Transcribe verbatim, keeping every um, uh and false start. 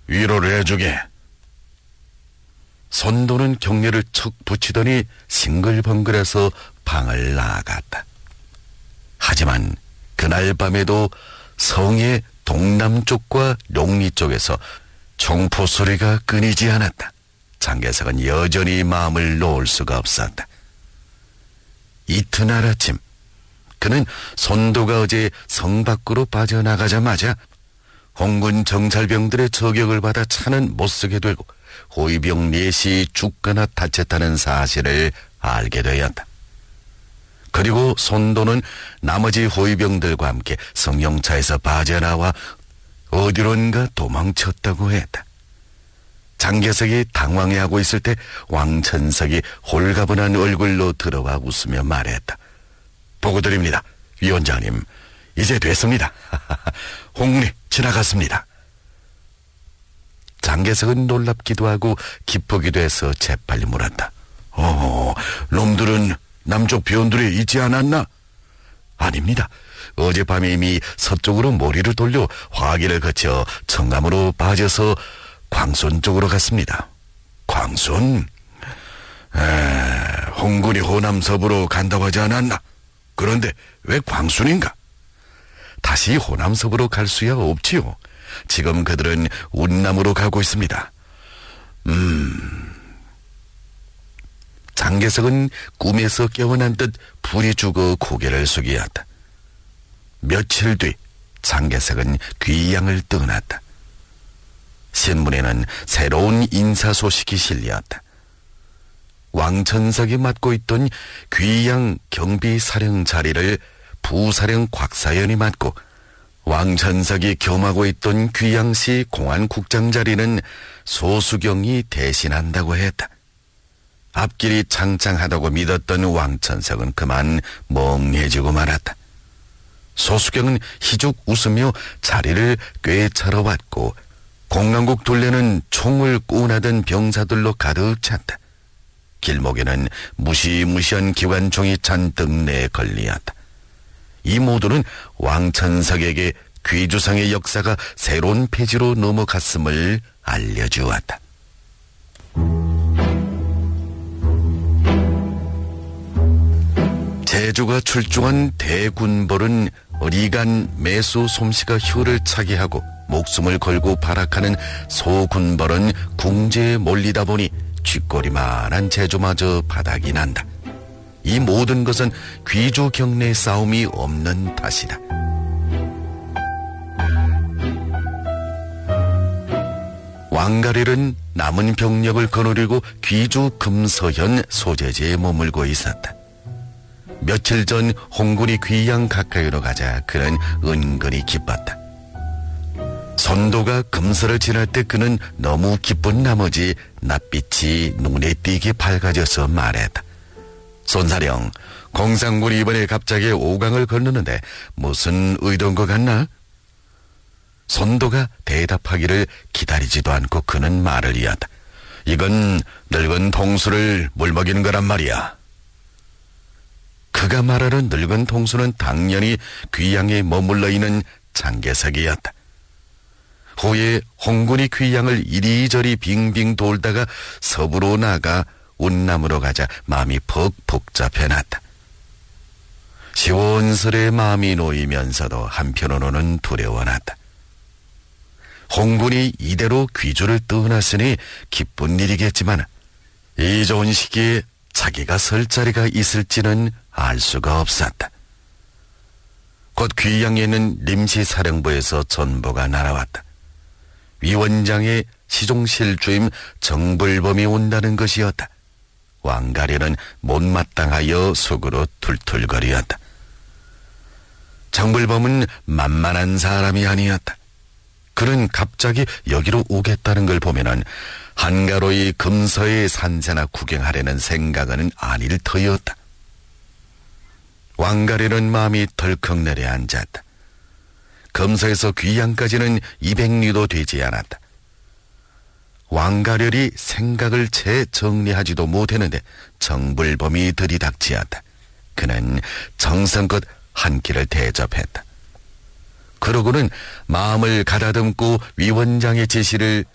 위로를 해주게. 선도는 경례를 척 붙이더니 싱글벙글해서 방을 나아갔다. 하지만 그날 밤에도 성의 동남쪽과 용리 쪽에서 총포 소리가 끊이지 않았다. 장개석은 여전히 마음을 놓을 수가 없었다. 이튿날 아침 그는 선도가 어제 성 밖으로 빠져나가자마자 홍군 정찰병들의 저격을 받아 차는 못쓰게 되고 호위병 넷이 죽거나 다쳤다는 사실을 알게 되었다. 그리고 선도는 나머지 호위병들과 함께 성령차에서 빠져나와 어디론가 도망쳤다고 했다. 장개석이 당황해하고 있을 때 왕천석이 홀가분한 얼굴로 들어와 웃으며 말했다. 보고드립니다. 위원장님, 이제 됐습니다. 홍군이 지나갔습니다. 장개석은 놀랍기도 하고 기쁘기도 해서 재빨리 물었다. 어, 놈들은 남쪽 변두리에 있지 않았나? 아닙니다. 어젯밤에 이미 서쪽으로 머리를 돌려 화기를 거쳐 청감으로 빠져서 광손 쪽으로 갔습니다. 광손? 에, 홍군이 호남 서부로 간다고 하지 않았나? 그런데 왜 광순인가? 다시 호남 서부로 갈 수야 없지요. 지금 그들은 운남으로 가고 있습니다. 음... 장개석은 꿈에서 깨어난 듯 불이 죽어 고개를 숙이었다. 며칠 뒤 장개석은 귀양을 떠났다. 신문에는 새로운 인사 소식이 실렸다. 왕천석이 맡고 있던 귀양 경비사령 자리를 부사령 곽사연이 맡고 왕천석이 겸하고 있던 귀양시 공안국장 자리는 소수경이 대신한다고 했다. 앞길이 창창하다고 믿었던 왕천석은 그만 멍해지고 말았다. 소수경은 희죽 웃으며 자리를 꿰차러 왔고 공안국 둘레는 총을 꾸나든 병사들로 가득 찼다. 길목에는 무시무시한 기관총이 잔뜩 내걸리었다. 이 모두는 왕천석에게 귀주상의 역사가 새로운 페이지로 넘어갔음을 알려주었다. 제주가 출중한 대군벌은 어리간 매수 솜씨가 혀를 차게 하고 목숨을 걸고 발악하는 소군벌은 궁지에 몰리다 보니 쥐꼬리만한 제주마저 바닥이 난다. 이 모든 것은 귀주 경내 싸움이 없는 탓이다. 왕가릴은 남은 병력을 거느리고 귀주 금서현 소재지에 머물고 있었다. 며칠 전 홍군이 귀양 가까이로 가자 그는 은근히 기뻤다. 선도가 금서를 지날 때 그는 너무 기쁜 나머지 낯빛이 눈에 띄게 밝아져서 말했다. 손사령, 공상군이 이번에 갑자기 오강을 건너는데 무슨 의도인 것 같나? 선도가 대답하기를 기다리지도 않고 그는 말을 이었다. 이건 늙은 통수를 물먹이는 거란 말이야. 그가 말하는 늙은 통수는 당연히 귀양에 머물러 있는 장개석이었다. 후에 홍군이 귀양을 이리저리 빙빙 돌다가 서부로 나가 운남으로 가자 마음이 퍽 복잡해놨다. 시원스레 마음이 놓이면서도 한편으로는 두려워났다. 홍군이 이대로 귀주를 떠났으니 기쁜 일이겠지만 이 좋은 시기에 자기가 설 자리가 있을지는 알 수가 없었다. 곧 귀양에 있는 림시사령부에서 전보가 날아왔다. 위원장의 시종실 주임 정불범이 온다는 것이었다. 왕가리는 못마땅하여 속으로 툴툴거리었다. 정불범은 만만한 사람이 아니었다. 그는 갑자기 여기로 오겠다는 걸 보면은 한가로이 금서의 산세나 구경하려는 생각은 아닐 터였다. 왕가리는 마음이 덜컥 내려앉았다. 금서에서 귀양까지는 이백 리도 되지 않았다. 왕가렬이 생각을 채 정리하지도 못했는데 정불범이 들이닥치었다. 그는 정성껏 한 끼를 대접했다. 그러고는 마음을 가다듬고 위원장의 지시를